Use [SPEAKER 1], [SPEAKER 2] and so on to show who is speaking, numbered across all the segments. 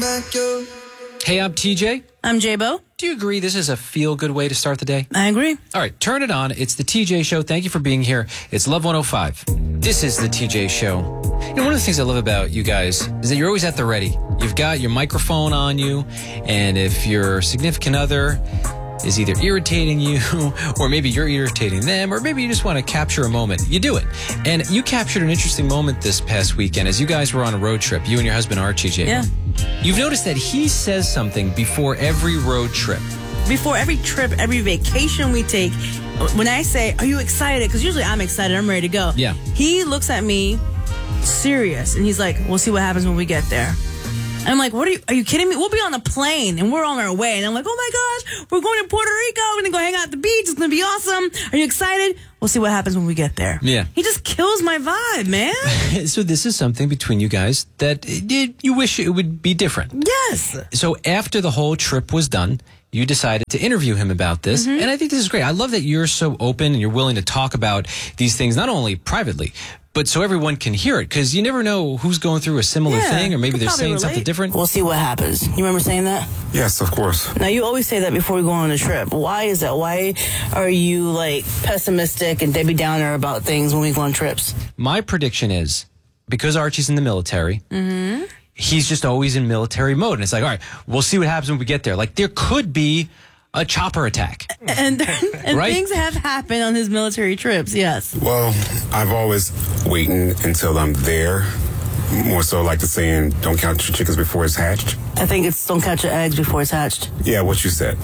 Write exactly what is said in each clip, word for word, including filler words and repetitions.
[SPEAKER 1] Hey, I'm T J.
[SPEAKER 2] I'm J-Bo.
[SPEAKER 1] Do you agree this is a feel-good way to start the day?
[SPEAKER 2] I agree.
[SPEAKER 1] All right, turn it on. It's the T J Show. Thank you for being here. It's Love one oh five. This is the T J Show. You know, one of the things I love about you guys is that you're always at the ready. You've got your microphone on you, and if your significant other is either irritating you, or maybe you're irritating them, or maybe you just want to capture a moment, you do it. And you captured an interesting moment this past weekend as you guys were on a road trip, you and your husband Archie, J.
[SPEAKER 2] Yeah.
[SPEAKER 1] You've noticed that he says something before every road trip.
[SPEAKER 2] Before every trip, every vacation we take, when I say, are you excited? Because usually I'm excited, I'm ready to go.
[SPEAKER 1] Yeah.
[SPEAKER 2] He looks at me serious, and he's like, we'll see what happens when we get there. And I'm like, what are you, are you kidding me? We'll be on a plane, and we're on our way. And I'm like, oh my gosh, we're going to Puerto Rico. We're going to go hang out at the beach. It's going to be awesome. Are you excited? We'll see what happens when we get there.
[SPEAKER 1] Yeah.
[SPEAKER 2] He just kills my vibe, man.
[SPEAKER 1] So this is something between you guys that it, you wish it would be different.
[SPEAKER 2] Yes.
[SPEAKER 1] So after the whole trip was done, you decided to interview him about this. Mm-hmm. And I think this is great. I love that you're so open and you're willing to talk about these things, not only privately, but so everyone can hear it, because you never know who's going through a similar
[SPEAKER 2] yeah,
[SPEAKER 1] thing, or maybe they're saying
[SPEAKER 2] relate.
[SPEAKER 1] something different.
[SPEAKER 2] We'll see what happens. You remember saying that?
[SPEAKER 3] Yes, of course.
[SPEAKER 2] Now, you always say that before we go on a trip. Why is that? Why are you, like, pessimistic and Debbie Downer about things when we go on trips?
[SPEAKER 1] My prediction is, because Archie's in the military, mm-hmm. he's just always in military mode. And it's like, all right, we'll see what happens when we get there. Like, there could be a chopper attack.
[SPEAKER 2] And, and
[SPEAKER 1] right?
[SPEAKER 2] things have happened on his military trips, yes.
[SPEAKER 3] Well, I've always waiting until I'm there. More so like the saying, don't count your chickens before it's hatched.
[SPEAKER 2] I think it's don't count your eggs before it's hatched.
[SPEAKER 3] Yeah, what you said.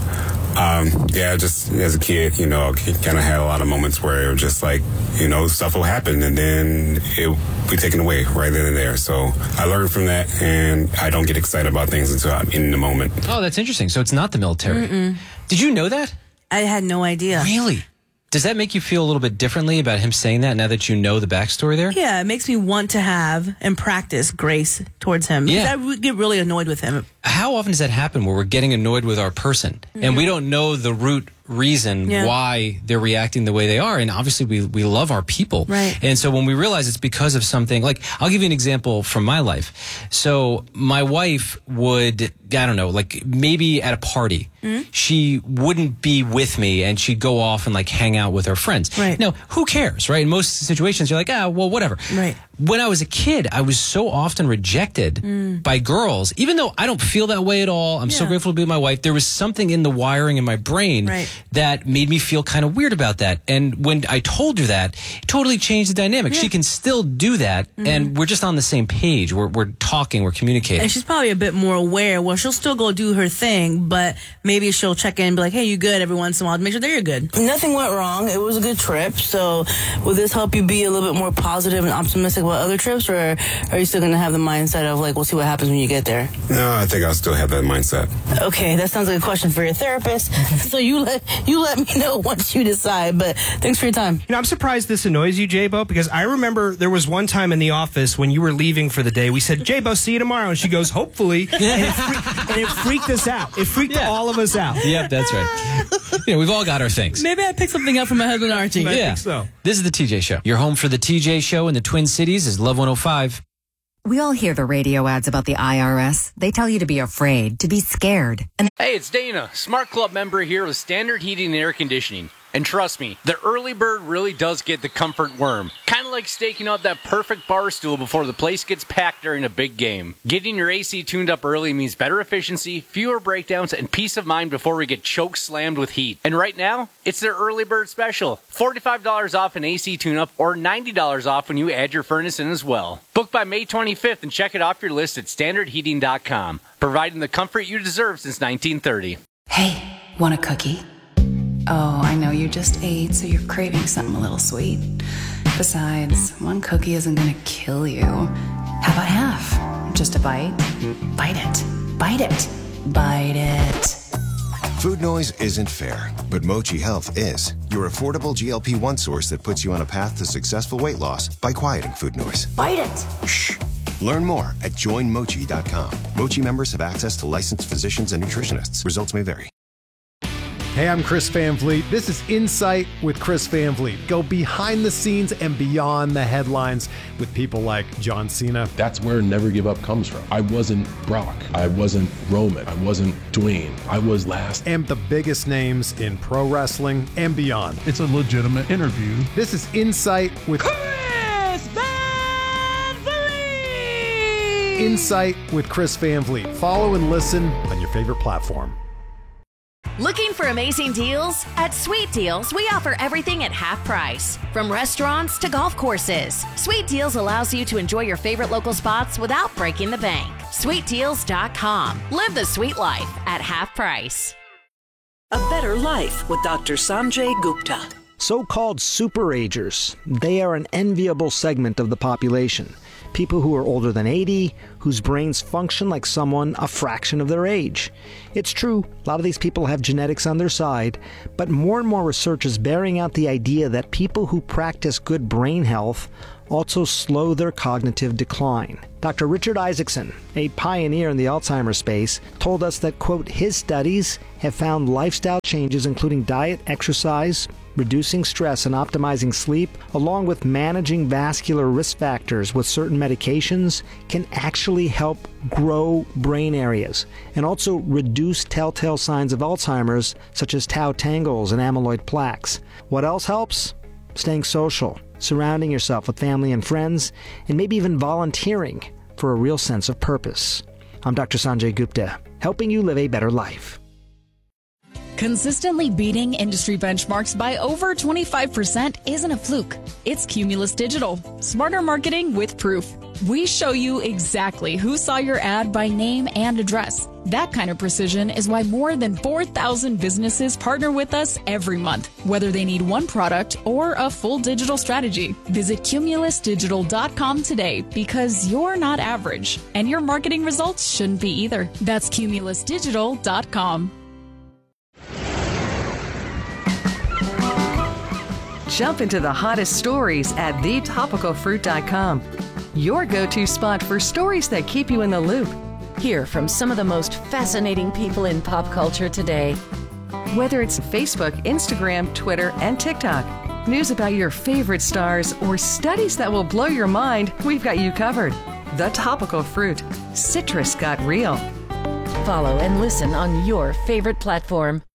[SPEAKER 3] Um, yeah, just as a kid, you know, kind of had a lot of moments where it was just like, you know, stuff will happen and then it will be taken away right then and there. So I learned from that, and I don't get excited about things until I'm in the moment.
[SPEAKER 1] Oh, that's interesting. So it's not the military. Mm-mm. Did you know that?
[SPEAKER 2] I had no idea.
[SPEAKER 1] Really? Does that make you feel a little bit differently about him saying that now that you know the backstory there?
[SPEAKER 2] Yeah, it makes me want to have and practice grace towards him.
[SPEAKER 1] Yeah.
[SPEAKER 2] I would get really annoyed with him.
[SPEAKER 1] How often does that happen where we're getting annoyed with our person mm-hmm. and we don't know the root reason yeah. why they're reacting the way they are? And obviously we, we love our people.
[SPEAKER 2] Right.
[SPEAKER 1] And so when we realize it's because of something, like, I'll give you an example from my life. So my wife would, I don't know, like maybe at a party, mm-hmm. she wouldn't be with me and she'd go off and like hang out with her friends.
[SPEAKER 2] Right.
[SPEAKER 1] Now, who cares, right? In most situations, you're like, ah, well, whatever.
[SPEAKER 2] Right.
[SPEAKER 1] When I was a kid, I was so often rejected mm. by girls, even though I don't feel that way at all. I'm yeah. so grateful to be with my wife. There was something in the wiring in my brain
[SPEAKER 2] right.
[SPEAKER 1] that made me feel kind of weird about that. And when I told her that, it totally changed the dynamic. Yeah. She can still do that, mm-hmm. and we're just on the same page. We're, we're talking, we're communicating.
[SPEAKER 2] And she's probably a bit more aware. Well, she'll still go do her thing, but maybe she'll check in and be like, hey, you good, every once in a while, to make sure that you're good. Nothing went wrong. It was a good trip. So will this help you be a little bit more positive and optimistic about other trips, or are you still going to have the mindset of like, we'll see what happens when you get there?
[SPEAKER 3] No, I think I'll still have that mindset.
[SPEAKER 2] Okay, that sounds like a question for your therapist. So you let you let me know once you decide, but thanks for your time.
[SPEAKER 4] You know, I'm surprised this annoys you, J-Bo, because I remember there was one time in the office when you were leaving for the day, we said, J-Bo, see you tomorrow. And she goes, hopefully. And it, freaked, and it freaked us out. It freaked yeah. all of us out.
[SPEAKER 1] Yep, that's right. You know, we've all got our things.
[SPEAKER 2] Maybe I picked something up from my husband, Archie.
[SPEAKER 4] I
[SPEAKER 1] yeah.
[SPEAKER 4] think so.
[SPEAKER 1] This is the T J Show. Your home for the T J Show in the Twin Cities is Love one oh five.
[SPEAKER 5] We all hear the radio ads about the I R S. They tell you to be afraid, to be scared. And
[SPEAKER 6] hey, it's Dana, Smart Club member here with Standard Heating and Air Conditioning. And trust me, the early bird really does get the comfort worm. Kind of like staking out that perfect bar stool before the place gets packed during a big game. Getting your A C tuned up early means better efficiency, fewer breakdowns, and peace of mind before we get choke slammed with heat. And right now, it's their early bird special. forty-five dollars off an A C tune-up or ninety dollars off when you add your furnace in as well. Book by May twenty-fifth and check it off your list at standard heating dot com. Providing the comfort you deserve since nineteen thirty.
[SPEAKER 7] Hey, want a cookie? Oh, I know you just ate, so you're craving something a little sweet. Besides, one cookie isn't gonna kill you. How about half? Just a bite? Bite it. Bite it. Bite it.
[SPEAKER 8] Food noise isn't fair, but Mochi Health is. Your affordable G L P one source that puts you on a path to successful weight loss by quieting food noise.
[SPEAKER 7] Bite it.
[SPEAKER 8] Shh. Learn more at join mochi dot com. Mochi members have access to licensed physicians and nutritionists. Results may vary.
[SPEAKER 9] Hey, I'm Chris Van Vliet. This is Insight with Chris Van Vliet. Go behind the scenes and beyond the headlines with people like John Cena.
[SPEAKER 10] That's where Never Give Up comes from. I wasn't Brock. I wasn't Roman. I wasn't Dwayne. I was last.
[SPEAKER 9] And the biggest names in pro wrestling and beyond.
[SPEAKER 11] It's a legitimate interview.
[SPEAKER 9] This is Insight with
[SPEAKER 12] Chris Van Vliet.
[SPEAKER 9] Insight with Chris Van Vliet. Follow and listen on your favorite platform.
[SPEAKER 13] Looking for amazing deals? At Sweet Deals, we offer everything at half price. From restaurants to golf courses, Sweet Deals allows you to enjoy your favorite local spots without breaking the bank. sweet deals dot com. Live the sweet life at half price.
[SPEAKER 14] A Better Life with Doctor Sanjay Gupta.
[SPEAKER 15] So-called superagers. They are an enviable segment of the population. People who are older than eighty, whose brains function like someone a fraction of their age. It's true, a lot of these people have genetics on their side, but more and more research is bearing out the idea that people who practice good brain health also slow their cognitive decline. Doctor Richard Isaacson, a pioneer in the Alzheimer's space, told us that, quote, his studies have found lifestyle changes including diet, exercise, reducing stress and optimizing sleep, along with managing vascular risk factors with certain medications, can actually help grow brain areas and also reduce telltale signs of Alzheimer's, such as tau tangles and amyloid plaques. What else helps? Staying social, surrounding yourself with family and friends, and maybe even volunteering for a real sense of purpose. I'm Doctor Sanjay Gupta, helping you live a better life.
[SPEAKER 16] Consistently beating industry benchmarks by over twenty-five percent isn't a fluke. It's Cumulus Digital. Smarter marketing with proof. We show you exactly who saw your ad by name and address. That kind of precision is why more than four thousand businesses partner with us every month, whether they need one product or a full digital strategy. Visit cumulus digital dot com today because you're not average, and your marketing results shouldn't be either. That's cumulus digital dot com.
[SPEAKER 17] Jump into the hottest stories at the topical fruit dot com. Your go-to spot for stories that keep you in the loop.
[SPEAKER 18] Hear from some of the most fascinating people in pop culture today.
[SPEAKER 17] Whether it's Facebook, Instagram, Twitter, and TikTok, news about your favorite stars, or studies that will blow your mind, we've got you covered. The Topical Fruit. Citrus got real.
[SPEAKER 18] Follow and listen on your favorite platform.